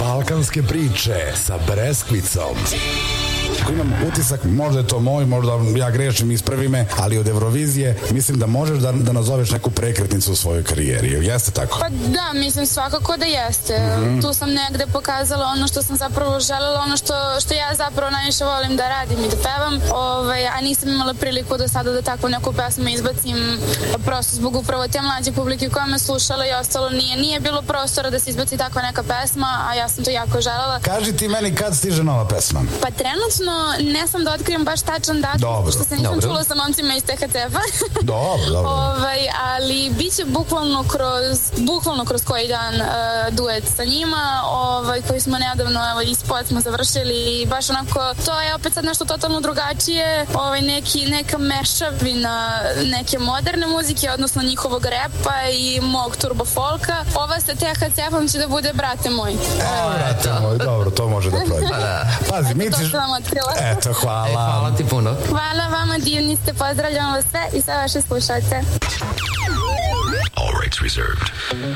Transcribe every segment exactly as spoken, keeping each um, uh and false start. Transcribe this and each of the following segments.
Balkanske priče sa Breskvicom. Ako imam utisak, možda je to moj, možda ja grešim, ispravi me, ali od Eurovizije mislim da možeš da, da nazoveš neku prekretnicu u svojoj karijeri. Jeste tako? Pa da, mislim svakako da jeste. Mm-hmm. Tu sam negde pokazala ono što sam zapravo želela, ono što, što ja zapravo najviše volim da radim i da pevam, ovaj, a nisam imala priliku do sada da takvu neku pesmu izbacim, prosto zbog upravo te mlađe publike koja me slušala i ostalo nije. Nije bilo prostora da se izbaci takva neka pesma, a ja sam to jako želela. Kaži ti meni kad stiže nova pesma? Pa trenutno ne sam da otkrijem baš tačan datum, dobro, što se nisam dobro. čula sa momcima iz T H C F-a. Dobro, dobro. Ovaj, ali bit će bukvalno kroz, bukvalno kroz koji dan uh, duet sa njima, ovaj, koji smo nedavno, evo, ispod smo završili i baš onako, to je opet sad nešto totalno drugačije, ovaj, neki, neka mešavina neke moderne muzike, odnosno njihovog repa i mog turbo folka. Ova sa T H C F-om će da bude Brate moj. Evo, brate moj, dobro, to može da prođe. Pazi, mi ti... Eto, hvala. E, hvala ti puno. Hvala vama, divni ste, pozdravljam vas sve i sve vaše slušalce. All rights reserved.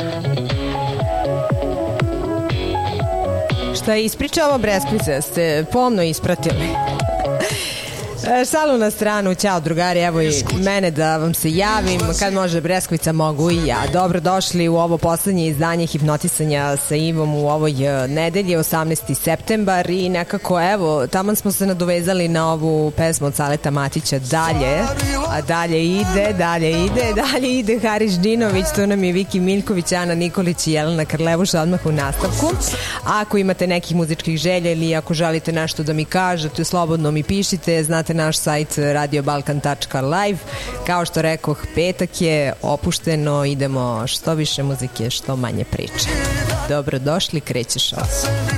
Šta je ispričao Breskvica? Ste pomno ispratili. Šalu na stranu, ćao drugari, evo i mene da vam se javim, kad može Breskvica mogu i ja. Dobrodošli u ovo poslednje izdanje Hipnotisanja sa Ivom u ovoj nedelji, osamnaesti septembar, i nekako evo, taman smo se nadovezali na ovu pesmu od Saleta Matića Dalje, a dalje ide, dalje ide, dalje ide Haris Džinović, tu nam je Viki Miljković, Ana Nikolić i Jelena Karlevuša odmah u nastavku. Ako imate nekih muzičkih želja ili ako želite nešto da mi kažete, slobodno mi pišite, znate naš sajt radio balkan tačka live. Kao što rekoh, petak je opušteno, idemo što više muzike, što manje priče. Dobrodošli, kreće šao.